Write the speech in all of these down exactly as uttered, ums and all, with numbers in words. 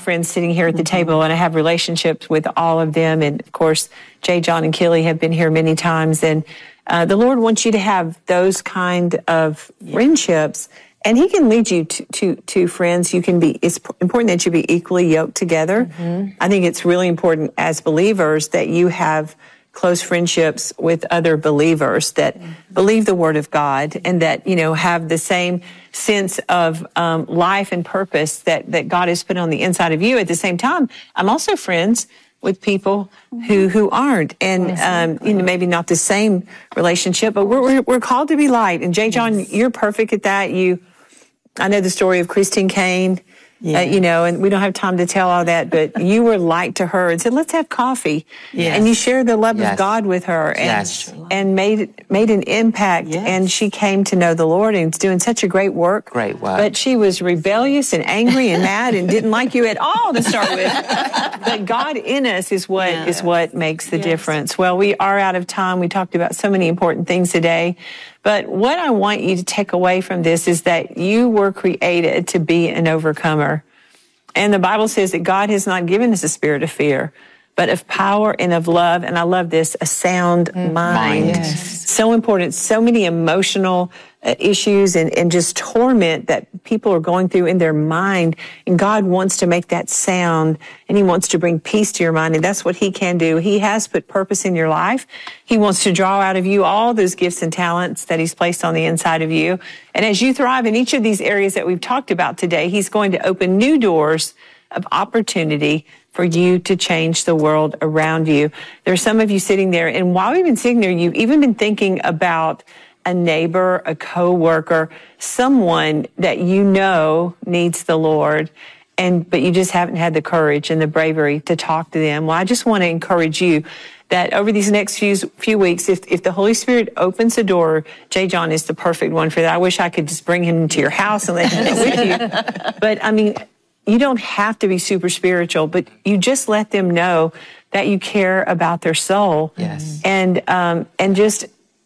friends sitting here at the table, and I have relationships with all of them. And of course, Jay, John, and Kelly have been here many times. And uh, the Lord wants you to have those kind of yeah. friendships. And he can lead you to, to, to friends. You can be, it's important that you be equally yoked together. Mm-hmm. I think it's really important as believers that you have close friendships with other believers that mm-hmm. believe the Word of God and that, you know, have the same sense of um, life and purpose that, that God has put on the inside of you. At the same time, I'm also friends with people who, who aren't. And, um, you know, maybe not the same relationship, but we're, we're, we're called to be light. And Jay, John, yes. you're perfect at that. You, I know the story of Christine Kane, yeah. uh, you know, and we don't have time to tell all that, but you were light to her and said, let's have coffee. Yes. And you shared the love yes. of God with her and, yes. and made, made an impact. Yes. And she came to know the Lord and is doing such a great work. Great work. But she was rebellious and angry and mad and didn't like you at all to start with. But God in us is what, yes. is what makes the yes. difference. Well, we are out of time. We talked about so many important things today. But what I want you to take away from this is that you were created to be an overcomer. And the Bible says that God has not given us a spirit of fear, but of power and of love. And I love this, a sound mm, mind. Yes. So important. So many emotional uh, issues and, and just torment that people are going through in their mind. And God wants to make that sound, and he wants to bring peace to your mind. And that's what he can do. He has put purpose in your life. He wants to draw out of you all those gifts and talents that he's placed on the inside of you. And as you thrive in each of these areas that we've talked about today, he's going to open new doors of opportunity for you to change the world around you. There are some of you sitting there, and while we've been sitting there, you've even been thinking about a neighbor, a coworker, someone that you know needs the Lord, and but you just haven't had the courage and the bravery to talk to them. Well, I just want to encourage you that over these next few few weeks, if if the Holy Spirit opens the door, Jay John is the perfect one for that. I wish I could just bring him into your house and let him go with you. But I mean, you don't have to be super spiritual, but you just let them know that you care about their soul. Yes. And, um, and just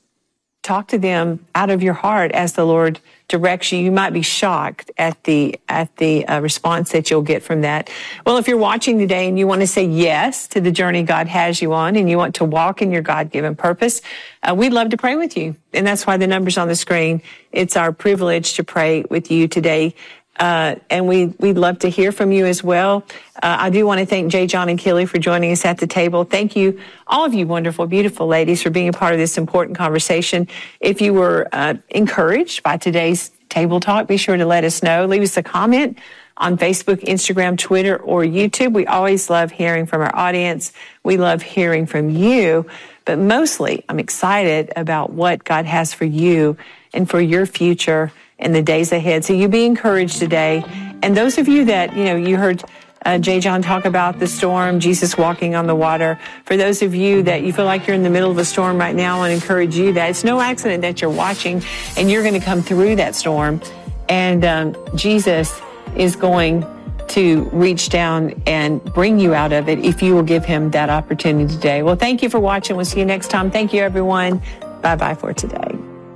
talk to them out of your heart as the Lord directs you. You might be shocked at the, at the uh, response that you'll get from that. Well, if you're watching today and you want to say yes to the journey God has you on and you want to walk in your God-given purpose, uh, we'd love to pray with you. And that's why the number's on the screen. It's our privilege to pray with you today. Uh, and we, we'd love to hear from you as well. Uh, I do want to thank Jay, John, and Kelly for joining us at the table. Thank you, all of you wonderful, beautiful ladies, for being a part of this important conversation. If you were uh, encouraged by today's table talk, be sure to let us know. Leave us a comment on Facebook, Instagram, Twitter, or YouTube. We always love hearing from our audience. We love hearing from you. But mostly, I'm excited about what God has for you and for your future in the days ahead. So you be encouraged today. And those of you that, you know, you heard uh, Jay John talk about the storm, Jesus walking on the water. For those of you that you feel like you're in the middle of a storm right now, I want to encourage you that it's no accident that you're watching and you're going to come through that storm. And um, Jesus is going to reach down and bring you out of it if you will give him that opportunity today. Well, thank you for watching. We'll see you next time. Thank you, everyone. Bye-bye for today.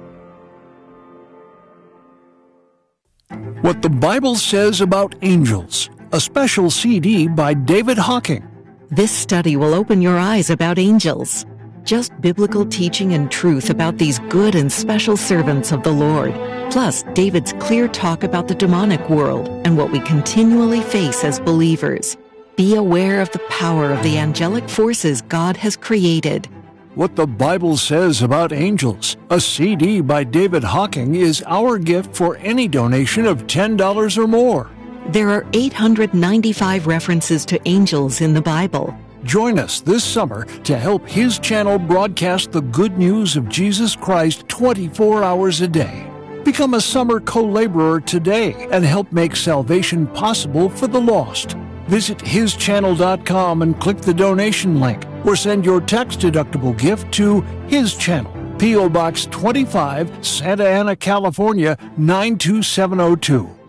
What the Bible Says About Angels, a special C D by David Hocking. This study will open your eyes about angels. Just biblical teaching and truth about these good and special servants of the Lord. Plus, David's clear talk about the demonic world and what we continually face as believers. Be aware of the power of the angelic forces God has created. What the Bible Says About Angels, a C D by David Hocking, is our gift for any donation of ten dollars or more. There are eight hundred ninety-five references to angels in the Bible. Join us this summer to help his channel broadcast the good news of Jesus Christ twenty-four hours a day. Become a summer co-laborer today and help make salvation possible for the lost. Visit his channel dot com and click the donation link, or send your tax-deductible gift to His Channel, P O Box twenty-five, Santa Ana, California, nine two seven oh two.